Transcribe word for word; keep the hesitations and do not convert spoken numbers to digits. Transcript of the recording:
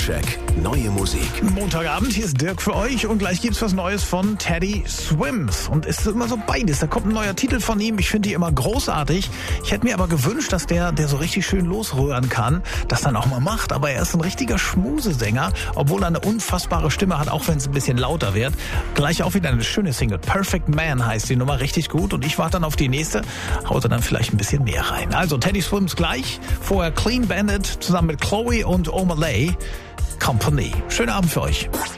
Musikcheck. Neue Musik. Montagabend, hier ist Dirk für euch und gleich gibt's was Neues von Teddy Swims. Und es ist immer so beides. Da kommt ein neuer Titel von ihm. Ich finde die immer großartig. Ich hätte mir aber gewünscht, dass der, der so richtig schön losrühren kann, das dann auch mal macht. Aber er ist ein richtiger Schmusesänger, obwohl er eine unfassbare Stimme hat, auch wenn es ein bisschen lauter wird. Gleich auch wieder eine schöne Single. Perfect Man heißt die Nummer, richtig gut. Und ich warte dann auf die nächste, haut er dann vielleicht ein bisschen mehr rein. Also Teddy Swims gleich. Vorher Clean Bandit zusammen mit Chloe und Omalay. Company. Schönen Abend für euch.